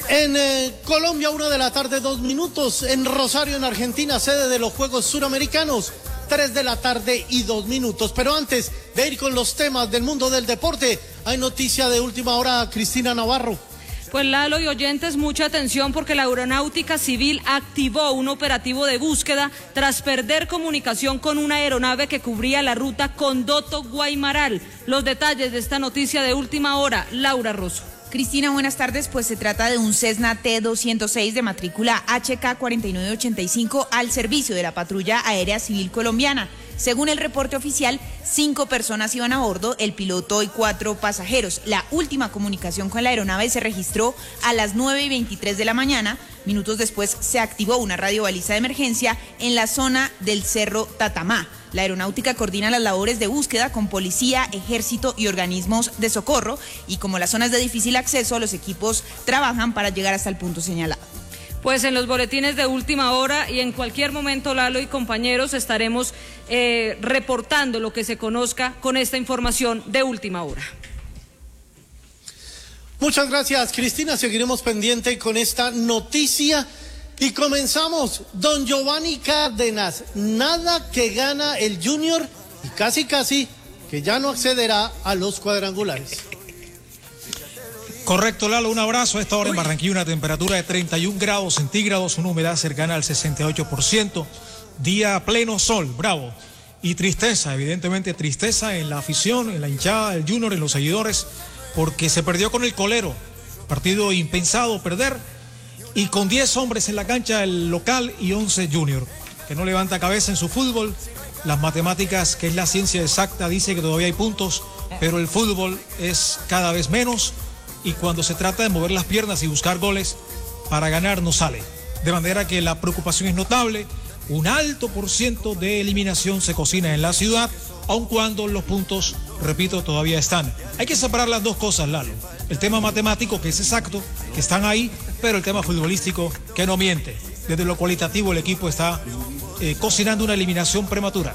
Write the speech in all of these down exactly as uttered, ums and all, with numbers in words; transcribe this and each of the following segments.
En eh, Colombia, una de la tarde, dos minutos. En Rosario, en Argentina, sede de los Juegos Suramericanos, tres de la tarde y dos minutos. Pero antes de ir con los temas del mundo del deporte, hay noticia de última hora, Cristina Navarro. Pues Lalo y oyentes, mucha atención porque la Aeronáutica Civil activó un operativo de búsqueda tras perder comunicación con una aeronave que cubría la ruta Condoto-Guaymaral. Los detalles de esta noticia de última hora, Laura Rosso. Cristina, buenas tardes. Pues se trata de un Cessna T doscientos seis de matrícula H K cuarenta y nueve ochenta y cinco al servicio de la Patrulla Aérea Civil Colombiana. Según el reporte oficial, cinco personas iban a bordo, el piloto y cuatro pasajeros. La última comunicación con la aeronave se registró a las nueve y veintitrés de la mañana. Minutos después se activó una radiobaliza de emergencia en la zona del Cerro Tatamá. La aeronáutica coordina las labores de búsqueda con policía, ejército y organismos de socorro, y como la zona es de difícil acceso, los equipos trabajan para llegar hasta el punto señalado. Pues en los boletines de última hora y en cualquier momento, Lalo y compañeros, estaremos eh, reportando lo que se conozca con esta información de última hora. Muchas gracias, Cristina. Seguiremos pendiente con esta noticia. Y comenzamos, don Giovanni Cárdenas, nada que gana el Junior y casi casi que ya no accederá a los cuadrangulares. Correcto, Lalo, un abrazo. A esta hora en Barranquilla una temperatura de treinta y un grados centígrados, una humedad cercana al sesenta y ocho por ciento, día pleno sol, bravo. Y tristeza, evidentemente tristeza en la afición, en la hinchada del Junior, en los seguidores, porque se perdió con el Colero, partido impensado perder, y con diez hombres en la cancha el local y once Junior, que no levanta cabeza en su fútbol. Las matemáticas, que es la ciencia exacta, dice que todavía hay puntos, pero el fútbol es cada vez menos, y cuando se trata de mover las piernas y buscar goles para ganar no sale. De manera que la preocupación es notable, un alto por ciento de eliminación se cocina en la ciudad, aun cuando los puntos, repito, todavía están. Hay que separar las dos cosas, Lalo. El tema matemático, que es exacto, que están ahí, pero el tema futbolístico, que no miente. Desde lo cualitativo el equipo está eh, cocinando una eliminación prematura.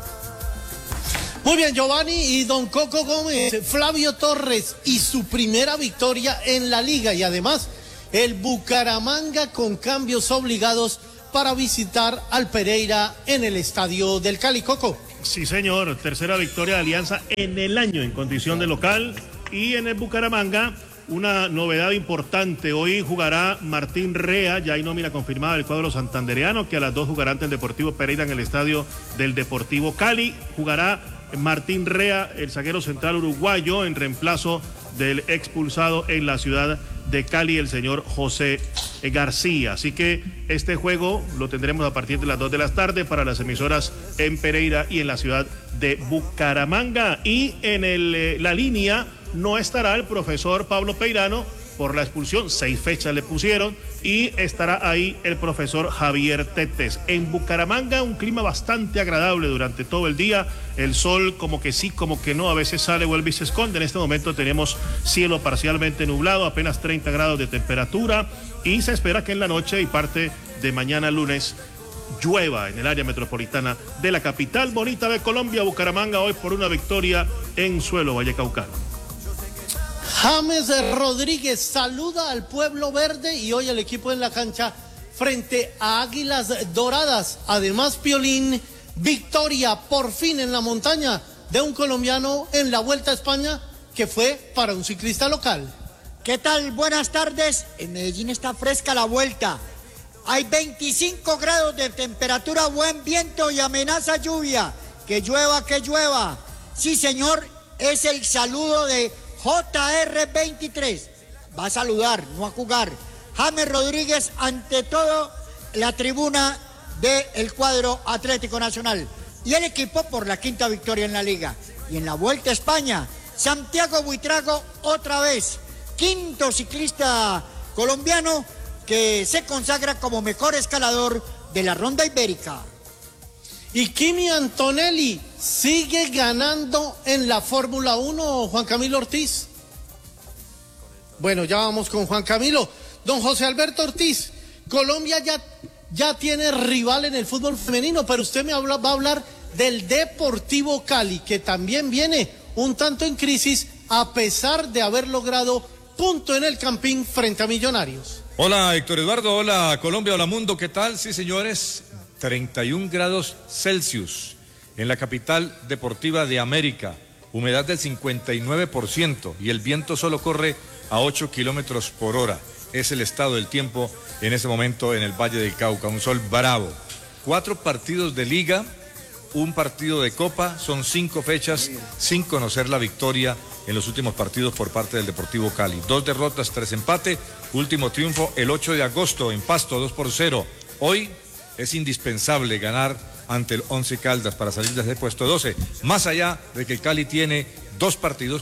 Muy bien, Giovanni y don Coco Gómez, Flavio Torres y su primera victoria en la liga, y además el Bucaramanga con cambios obligados para visitar al Pereira en el estadio del Cali. Coco. Sí, señor, tercera victoria de Alianza en el año en condición de local, y en el Bucaramanga una novedad importante. Hoy jugará Martín Rea, ya hay nómina confirmada del cuadro santandereano, que a las dos jugará ante el Deportivo Pereira en el estadio del Deportivo Cali. Jugará Martín Rea, el zaguero central uruguayo, en reemplazo del expulsado en la ciudad de Cali, el señor José García. Así que este juego lo tendremos a partir de las dos de la tarde para las emisoras en Pereira y en la ciudad de Bucaramanga. Y en el, eh, la línea no estará el profesor Pablo Peirano por la expulsión, seis fechas le pusieron, y estará ahí el profesor Javier Tetes. En Bucaramanga un clima bastante agradable durante todo el día, el sol como que sí, como que no, a veces sale, vuelve y se esconde. En este momento tenemos cielo parcialmente nublado, apenas treinta grados de temperatura, y se espera que en la noche y parte de mañana lunes llueva en el área metropolitana de la capital bonita de Colombia. Bucaramanga hoy por una victoria en suelo vallecaucano. James Rodríguez saluda al pueblo verde y hoy el equipo en la cancha frente a Águilas Doradas. Además, Piolín, victoria por fin en la montaña de un colombiano en la Vuelta a España, que fue para un ciclista local. ¿Qué tal? Buenas tardes. En Medellín está fresca la vuelta. Hay veinticinco grados de temperatura, buen viento y amenaza lluvia. Que llueva, que llueva. Sí, señor, es el saludo de J R veintitrés, va a saludar, no a jugar. James Rodríguez, ante todo, la tribuna del cuadro Atlético Nacional. Y el equipo por la quinta victoria en la liga. Y en la Vuelta a España, Santiago Buitrago otra vez, quinto ciclista colombiano que se consagra como mejor escalador de la Ronda Ibérica. Y Kimi Antonelli sigue ganando en la Fórmula uno, Juan Camilo Ortiz. Bueno, ya vamos con Juan Camilo. Don José Alberto Ortiz, Colombia ya, ya tiene rival en el fútbol femenino, pero usted me habla, va a hablar del Deportivo Cali, que también viene un tanto en crisis a pesar de haber logrado punto en el Campín frente a Millonarios. Hola Héctor Eduardo, hola Colombia, hola mundo, ¿qué tal? Sí señores, treinta y un grados Celsius en la capital deportiva de América, humedad del cincuenta y nueve por ciento y el viento solo corre a ocho kilómetros por hora. Es el estado del tiempo en ese momento en el Valle del Cauca, un sol bravo. Cuatro partidos de liga, un partido de copa, son cinco fechas sin conocer la victoria en los últimos partidos por parte del Deportivo Cali. Dos derrotas, tres empates, último triunfo el ocho de agosto en Pasto, dos por cero. Hoy es indispensable ganar ante el Once Caldas para salir desde el puesto doce, más allá de que el Cali tiene dos partidos.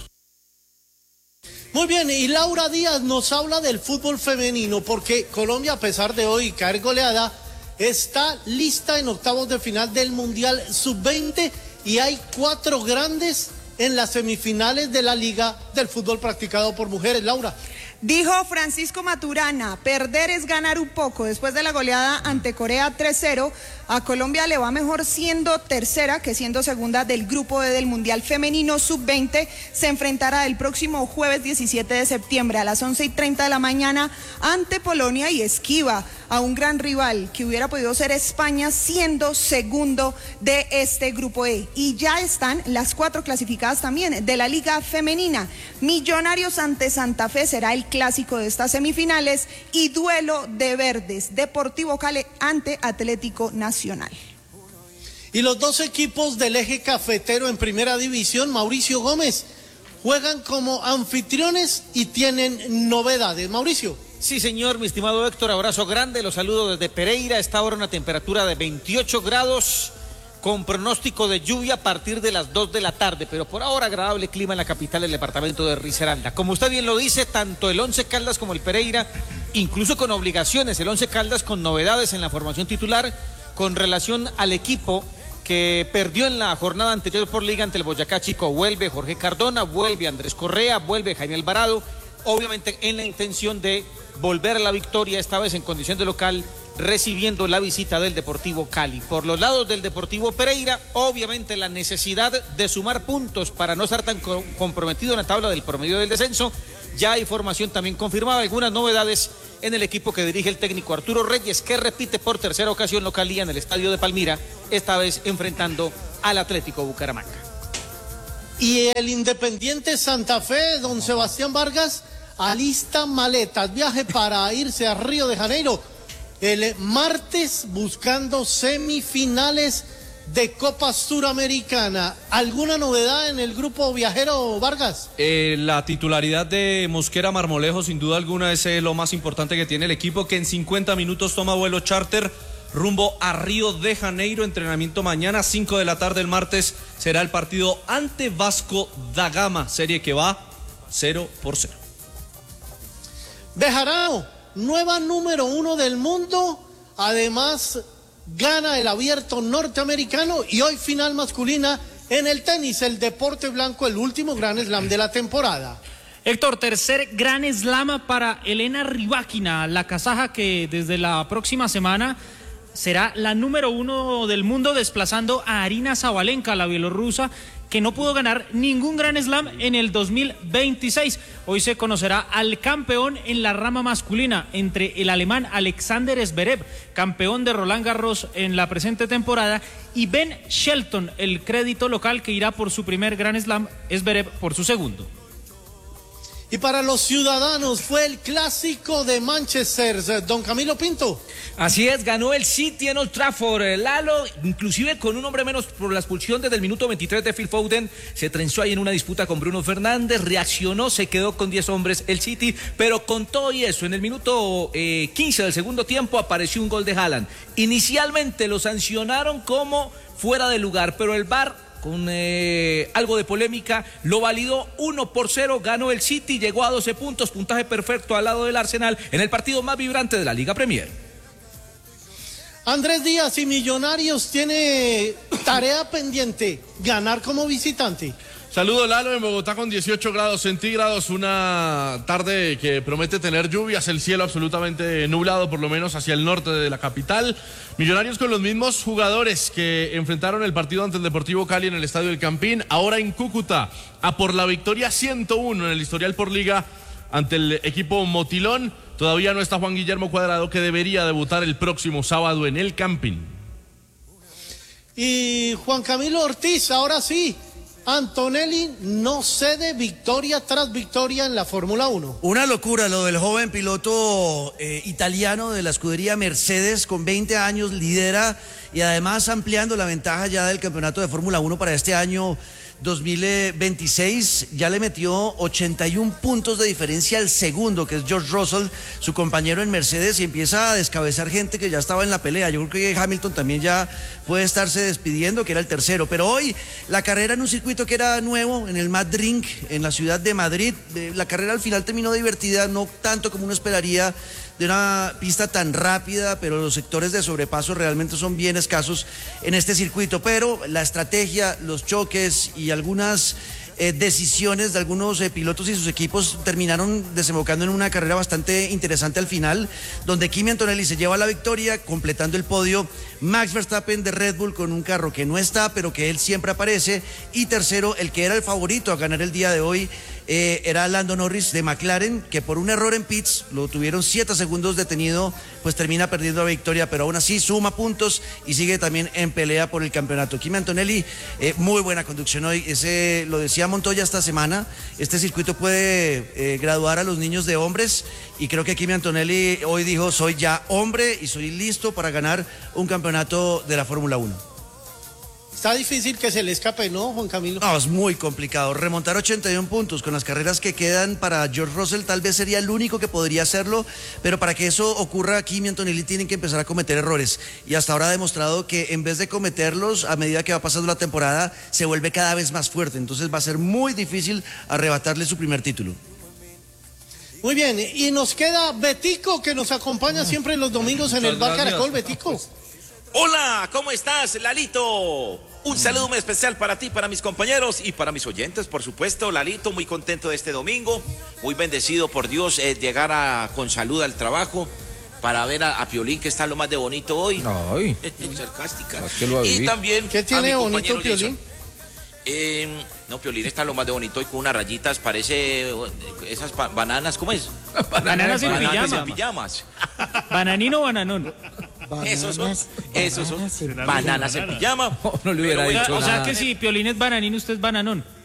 Muy bien, y Laura Díaz nos habla del fútbol femenino, porque Colombia, a pesar de hoy caer goleada, está lista en octavos de final del Mundial sub veinte y hay cuatro grandes en las semifinales de la Liga del Fútbol Practicado por Mujeres. Laura. Dijo Francisco Maturana, perder es ganar un poco. Después de la goleada ante Corea tres cero, a Colombia le va mejor siendo tercera que siendo segunda del grupo E del Mundial Femenino sub veinte. Se enfrentará el próximo jueves diecisiete de septiembre a las once y treinta de la mañana ante Polonia y esquiva a un gran rival que hubiera podido ser España siendo segundo de este grupo E. Y ya están las cuatro clasificadas también de la Liga Femenina. Millonarios ante Santa Fe será el clásico de estas semifinales y duelo de verdes, Deportivo Cali ante Atlético Nacional. Y los dos equipos del eje cafetero en primera división, Mauricio Gómez, juegan como anfitriones y tienen novedades. Mauricio. Sí, señor, mi estimado Héctor, abrazo grande, los saludo desde Pereira. Está ahora una temperatura de veintiocho grados, con pronóstico de lluvia a partir de las dos de la tarde, pero por ahora agradable clima en la capital del departamento de Risaralda. Como usted bien lo dice, tanto el Once Caldas como el Pereira, incluso con obligaciones, el Once Caldas con novedades en la formación titular con relación al equipo que perdió en la jornada anterior por liga ante el Boyacá Chico. Vuelve Jorge Cardona, vuelve Andrés Correa, vuelve Jaime Alvarado, obviamente en la intención de volver a la victoria, esta vez en condición de local, recibiendo la visita del Deportivo Cali. Por los lados del Deportivo Pereira, obviamente la necesidad de sumar puntos para no estar tan co- comprometido en la tabla del promedio del descenso. Ya hay formación también confirmada, algunas novedades en el equipo que dirige el técnico Arturo Reyes, que repite por tercera ocasión localía en el estadio de Palmira, esta vez enfrentando al Atlético Bucaramanga. Y el Independiente Santa Fe, don Sebastián Vargas, alista maletas, viaje para irse a Río de Janeiro el martes buscando semifinales de Copa Suramericana. ¿Alguna novedad en el grupo viajero, Vargas? Eh, la titularidad de Mosquera Marmolejo, sin duda alguna, es eh, lo más importante que tiene el equipo, que en cincuenta minutos toma vuelo charter rumbo a Río de Janeiro. Entrenamiento mañana, cinco de la tarde el martes, será el partido ante Vasco da Gama, serie que va cero por cero. Bejarano, nueva número uno del mundo, además gana el abierto norteamericano y hoy final masculina en el tenis, el deporte blanco, el último gran slam de la temporada. Héctor, tercer gran slam para Elena Rybakina, la kazaja que desde la próxima semana será la número uno del mundo, desplazando a Arina Sabalenka, la bielorrusa, que no pudo ganar ningún gran slam en el dos mil veintiséis. Hoy se conocerá al campeón en la rama masculina entre el alemán Alexander Zverev, campeón de Roland Garros en la presente temporada, y Ben Shelton, el crédito local que irá por su primer gran slam, Zverev por su segundo. Y para los ciudadanos fue el clásico de Manchester, don Camilo Pinto. Así es, ganó el City en Old Trafford, Lalo, inclusive con un hombre menos por la expulsión desde el minuto veintitrés de Phil Foden, se trenzó ahí en una disputa con Bruno Fernández, reaccionó, se quedó con diez hombres el City, pero con todo y eso, en el minuto eh, quince del segundo tiempo apareció un gol de Haaland. Inicialmente lo sancionaron como fuera de lugar, pero el V A R, con eh, algo de polémica, lo validó. Uno por cero, ganó el City, llegó a doce puntos, puntaje perfecto al lado del Arsenal en el partido más vibrante de la Liga Premier. Andrés Díaz y Millonarios tiene tarea pendiente, ganar como visitante. Saludo, Lalo, en Bogotá con dieciocho grados centígrados, una tarde que promete tener lluvias, el cielo absolutamente nublado, por lo menos hacia el norte de la capital. Millonarios con los mismos jugadores que enfrentaron el partido ante el Deportivo Cali en el Estadio del Campín, ahora en Cúcuta, a por la victoria ciento uno en el historial por liga ante el equipo Motilón. Todavía no está Juan Guillermo Cuadrado, que debería debutar el próximo sábado en el Campín. Y Juan Camilo Ortiz, ahora sí, Antonelli no cede victoria tras victoria en la Fórmula uno. Una locura lo del joven piloto eh, italiano de la escudería Mercedes, con veinte años, lidera y además ampliando la ventaja ya del campeonato de Fórmula uno para este año dos mil veintiséis, ya le metió ochenta y un puntos de diferencia al segundo, que es George Russell, su compañero en Mercedes, y empieza a descabezar gente que ya estaba en la pelea. Yo creo que Hamilton también ya puede estarse despidiendo, que era el tercero, pero hoy la carrera en un circuito que era nuevo, en el Madrid, en la ciudad de Madrid, la carrera al final terminó divertida, no tanto como uno esperaría de una pista tan rápida, pero los sectores de sobrepaso realmente son bien escasos en este circuito, pero la estrategia, los choques y algunas eh, decisiones de algunos eh, pilotos y sus equipos terminaron desembocando en una carrera bastante interesante al final, donde Kimi Antonelli se lleva la victoria, completando el podio Max Verstappen de Red Bull con un carro que no está, pero que él siempre aparece, y tercero, el que era el favorito a ganar el día de hoy, Eh, era Lando Norris de McLaren, que por un error en pits, lo tuvieron siete segundos detenido, pues termina perdiendo la victoria, pero aún así suma puntos y sigue también en pelea por el campeonato. Kimi Antonelli, eh, muy buena conducción hoy, ese lo decía Montoya esta semana, este circuito puede eh, graduar a los niños de hombres, y creo que Kimi Antonelli hoy dijo, soy ya hombre y soy listo para ganar un campeonato de la Fórmula uno. Está difícil que se le escape, ¿no, Juan Camilo? No, es muy complicado. Remontar ochenta y un puntos con las carreras que quedan para George Russell tal vez sería el único que podría hacerlo, pero para que eso ocurra, Kimi Antonelli tienen que empezar a cometer errores. Y hasta ahora ha demostrado que en vez de cometerlos, a medida que va pasando la temporada, se vuelve cada vez más fuerte. Entonces va a ser muy difícil arrebatarle su primer título. Muy bien, y nos queda Betico, que nos acompaña siempre los domingos en el Bar Caracol. Betico. Hola, ¿cómo estás, Lalito? Un saludo muy especial para ti, para mis compañeros y para mis oyentes, por supuesto. Lalito, muy contento de este domingo, muy bendecido por Dios, eh, llegar a, con salud al trabajo, para ver a, a Piolín, que está lo más de bonito hoy. Ay. Sarcástica. Es que lo y también ¿Qué tiene a mi bonito compañero Piolín? Eh, no, Piolín está lo más de bonito hoy con unas rayitas, parece esas bananas, ¿cómo es? Bananas en bananas pijama. en pijamas. ¿Bananino o bananón? Esos son, esos son bananas en pijama. No, no le hubiera Pero, dicho O sea nada. que si Piolín es bananino, usted es bananón.